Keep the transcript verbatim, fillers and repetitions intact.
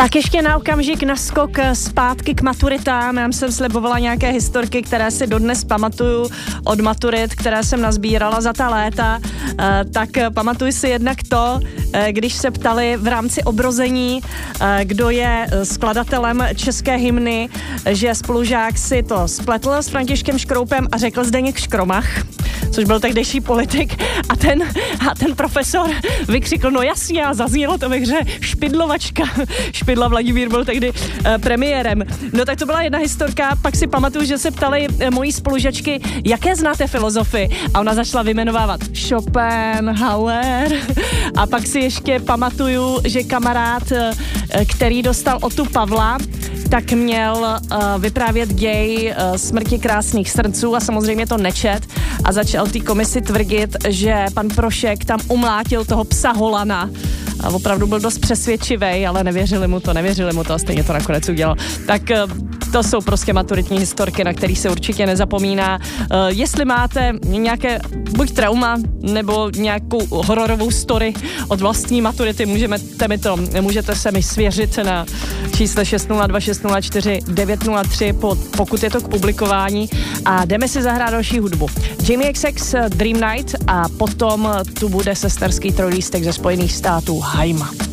Tak ještě na okamžik naskok zpátky k maturitám. Já jsem slibovala nějaké historky, které si dodnes pamatuju od maturit, které jsem nazbírala za ta léta. Tak pamatuju si jednak to, když se ptali v rámci obrození, kdo je skladatelem české hymny, že spolužák si to spletl s Františkem Škroupem a řekl Zdeněk Škromach, což byl tehdejší politik, a ten, a ten profesor vykřikl, no jasně, a zaznělo to ve hře Špidlovačka. Špidla Vladimír byl tehdy uh, premiérem. No tak to byla jedna historka, pak si pamatuju, že se ptali uh, mojí spolužačky, jaké znáte filozofy, a ona začala vymenovávat Schopenhauer, a pak si ještě pamatuju, že kamarád, uh, který dostal Otu Pavla, tak měl uh, vyprávět děj uh, Smrti krásných srdců a samozřejmě to nečet a začal té komisi tvrdit, že pan Prošek tam umlátil toho psa Holana. A opravdu byl dost přesvědčivý, ale nevěřili mu to, nevěřili mu to a stejně to nakonec udělal. Tak to jsou prostě maturitní historky, na který se určitě nezapomíná. Jestli máte nějaké buď trauma, nebo nějakou hororovou story od vlastní maturity, můžete mi to, můžete se mi svěřit na čísle šest nula dva šest nula čtyři devět nula tři, pokud je to k publikování. A jdeme si zahrát další hudbu. Jamie X X Dream Night a potom tu bude sesterský trojlístek ze Spojených států Haima.